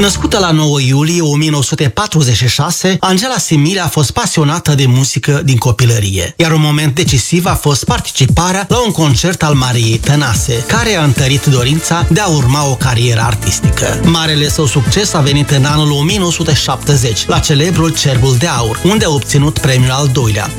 Născută la 9 iulie 1946, Angela Simile a fost pasionată de muzică din copilărie, iar un moment decisiv a fost participarea la un concert al Mariei Tănase, care a întărit dorința de a urma o carieră artistică. Marele său succes a venit în anul 1970, la celebrul Cerbul de Aur, unde a obținut premiul al doilea,